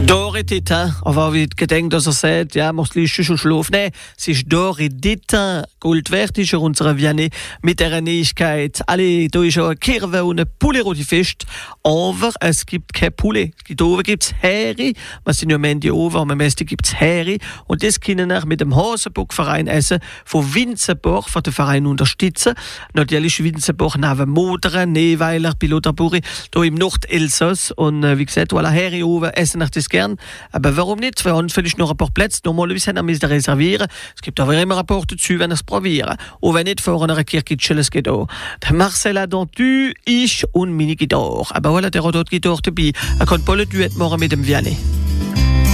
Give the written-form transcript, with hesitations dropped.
Dore Titan, aber wie gedenkt, dass sagt, ja, machst du schon schlafen. Nein, es ist Dore Titan, Gold wert ist unsere Vianney mit der Nächtigkeit. Alle, da ist auch Kirche und eine Poulet fest, aber es gibt keine Poulet. Da oben gibt es Heri, was sind ja Mende oben, am meisten gibt es Heri und das können wir mit dem Hasenbock-Verein essen, von Winzenburg, von dem Verein unterstützen. Natürlich Winzenburg, neben Modern, Neweiler, Pilotaburi, da im Nordelsass und wie gesagt, voilà, Heri oben, essen nach das gern. Aber warum nicht? Wir haben vielleicht noch ein paar Plätze. Normalerweise haben wir reservieren. Es gibt aber immer ein paar dazu, wenn wir es probieren. Und wenn nicht, vor einer Kirche, es geht auch. Der Marcel Adantu, ich und meine Gitarre. Aber voilà, der hat dort Gitarre dabei. Er kann Paul Duett machen mit dem Vianney.